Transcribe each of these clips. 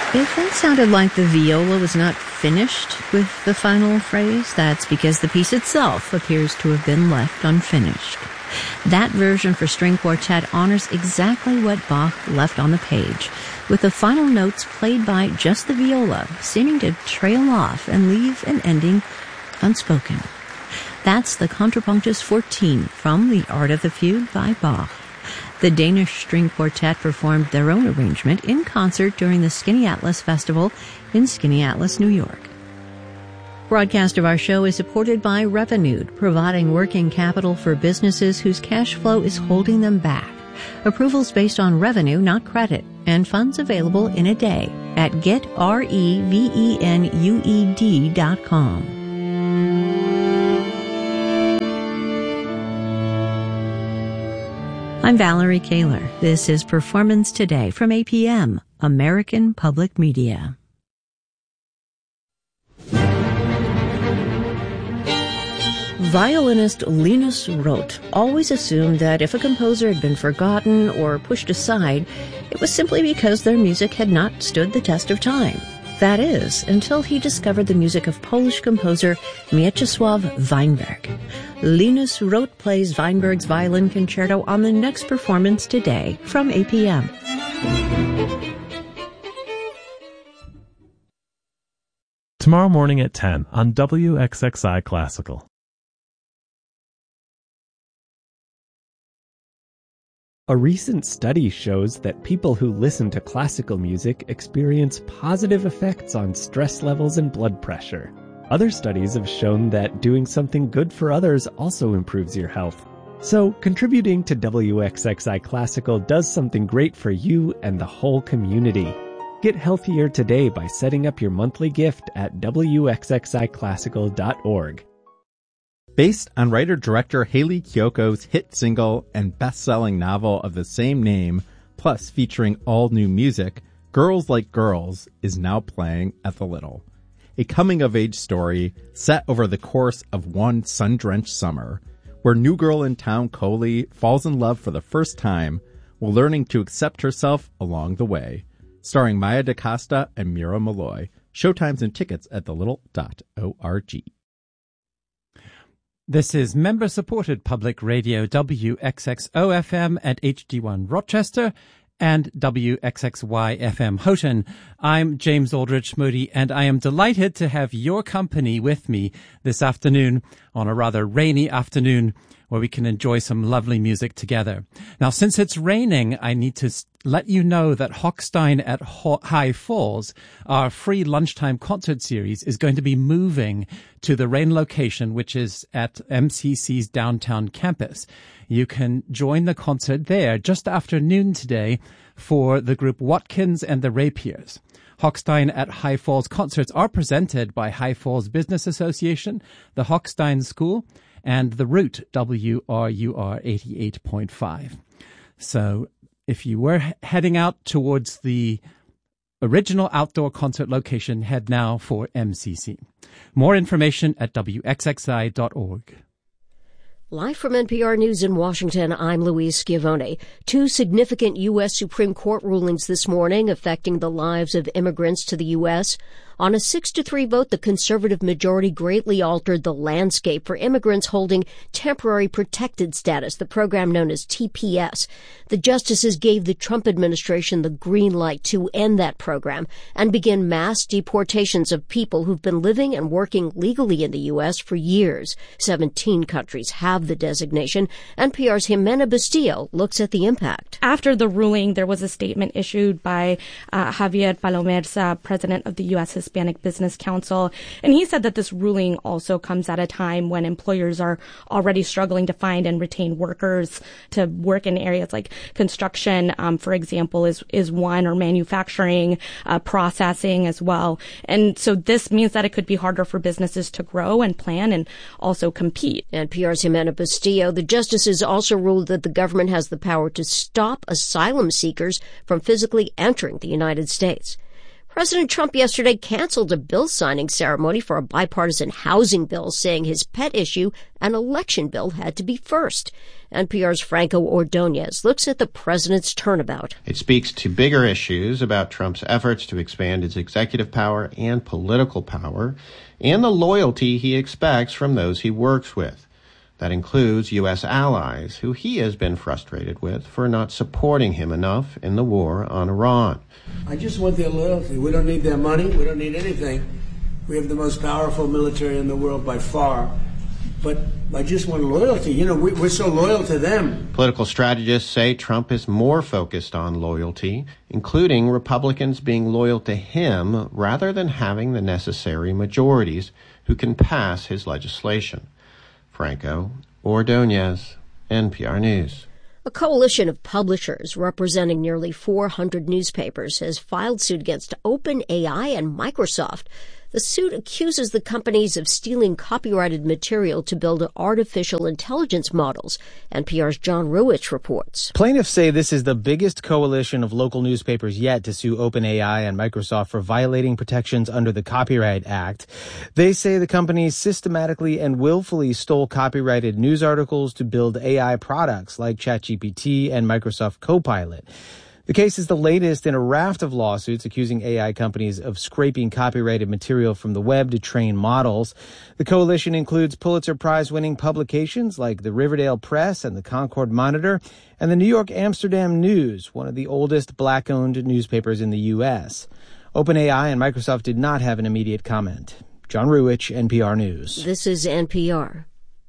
If that sounded like the viola was not finished with the final phrase, that's because the piece itself appears to have been left unfinished. That version for string quartet honors exactly what Bach left on the page, with the final notes played by just the viola, seeming to trail off and leave an ending unspoken. That's the Contrapunctus 14 from The Art of the Fugue by Bach. The Danish String Quartet performed their own arrangement in concert during the Skinny Atlas Festival in Skinny Atlas, New York. Broadcast of our show is supported by Revenued, providing working capital for businesses whose cash flow is holding them back. Approvals based on revenue, not credit, and funds available in a day at getrevenued.com. I'm Valerie Kaler. This is Performance Today from APM, American Public Media. Violinist Linus Roth always assumed that if a composer had been forgotten or pushed aside, it was simply because their music had not stood the test of time. That is, until he discovered the music of Polish composer Mieczysław Weinberg. Linus Roth plays Weinberg's Violin Concerto on the next Performance Today from APM. Tomorrow morning at 10 on WXXI Classical. A recent study shows that people who listen to classical music experience positive effects on stress levels and blood pressure. Other studies have shown that doing something good for others also improves your health. So, contributing to WXXI Classical does something great for you and the whole community. Get healthier today by setting up your monthly gift at WXXIClassical.org. Based on writer-director Hayley Kiyoko's hit single and best-selling novel of the same name, plus featuring all-new music, Girls Like Girls is now playing at the Little. A coming-of-age story set over the course of one sun-drenched summer, where new girl in town Coley falls in love for the first time while learning to accept herself along the way. Starring Maya DaCosta and Mira Malloy. Showtimes and tickets at thelittle.org. This is member-supported public radio WXXO-FM at HD1 Rochester and WXXY-FM Houghton. I'm James Aldrich Moody, and I am delighted to have your company with me this afternoon on a rather rainy afternoon where we can enjoy some lovely music together. Now, since it's raining, I need to let you know that Hochstein at High Falls, our free lunchtime concert series, is going to be moving to the Rain location, which is at MCC's downtown campus. You can join the concert there just after noon today for the group Watkins and the Rapiers. Hochstein at High Falls concerts are presented by High Falls Business Association, the Hochstein School, and the Root WRUR 88.5. So if you were heading out towards the original outdoor concert location, head now for MCC. More information at WXXI.org. Live from NPR News in Washington, I'm Louise Schiavone. Two significant U.S. Supreme Court rulings this morning affecting the lives of immigrants to the U.S. On a 6-3 vote, the conservative majority greatly altered the landscape for immigrants holding temporary protected status, the program known as TPS. The justices gave the Trump administration the green light to end that program and begin mass deportations of people who've been living and working legally in the U.S. for years. 17 countries have the designation. NPR's Jimena Bustillo looks at the impact. After the ruling, there was a statement issued by Javier Palomerza, president of the U.S. Hispanic Business Council, and he said that this ruling also comes at a time when employers are already struggling to find and retain workers to work in areas like construction, for example, is one, or manufacturing, processing as well. And so this means that it could be harder for businesses to grow and plan and also compete. NPR's Jimena Bustillo, the justices also ruled that the government has the power to stop asylum seekers from physically entering the United States. President Trump yesterday canceled a bill signing ceremony for a bipartisan housing bill, saying his pet issue, an election bill, had to be first. NPR's Franco Ordonez looks at the president's turnabout. It speaks to bigger issues about Trump's efforts to expand his executive power and political power, and the loyalty he expects from those he works with. That includes U.S. allies, who he has been frustrated with for not supporting him enough in the war on Iran. I just want their loyalty. We don't need their money. We don't need anything. We have the most powerful military in the world by far. But I just want loyalty. You know, we're so loyal to them. Political strategists say Trump is more focused on loyalty, including Republicans being loyal to him rather than having the necessary majorities who can pass his legislation. Franco Ordonez, NPR News. A coalition of publishers representing nearly 400 newspapers has filed suit against OpenAI and Microsoft. The suit accuses the companies of stealing copyrighted material to build artificial intelligence models. NPR's John Ruwitch reports. Plaintiffs say this is the biggest coalition of local newspapers yet to sue OpenAI and Microsoft for violating protections under the Copyright Act. They say the companies systematically and willfully stole copyrighted news articles to build AI products like ChatGPT and Microsoft Copilot. The case is the latest in a raft of lawsuits accusing AI companies of scraping copyrighted material from the web to train models. The coalition includes Pulitzer Prize-winning publications like the Riverdale Press and the Concord Monitor, and the New York Amsterdam News, one of the oldest black-owned newspapers in the U.S. OpenAI and Microsoft did not have an immediate comment. John Ruwitch, NPR News. This is NPR.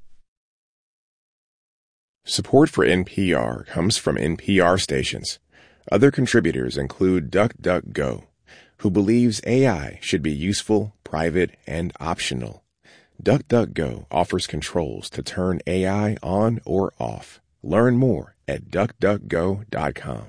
Support for NPR comes from NPR stations. Other contributors include DuckDuckGo, who believes AI should be useful, private, and optional. DuckDuckGo offers controls to turn AI on or off. Learn more at DuckDuckGo.com.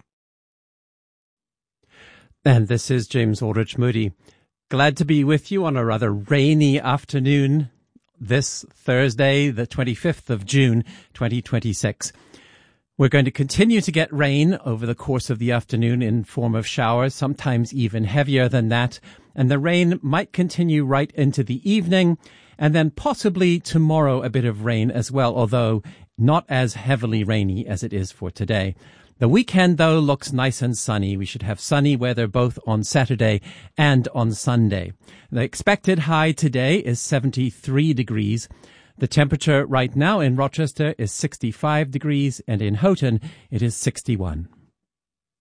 And this is James Aldrich Moody. Glad to be with you on a rather rainy afternoon this Thursday, the 25th of June, 2026. We're going to continue to get rain over the course of the afternoon in form of showers, sometimes even heavier than that. And the rain might continue right into the evening, and then possibly tomorrow a bit of rain as well, although not as heavily rainy as it is for today. The weekend, though, looks nice and sunny. We should have sunny weather both on Saturday and on Sunday. The expected high today is 73 degrees. The temperature right now in Rochester is 65 degrees, and in Houghton it is 61.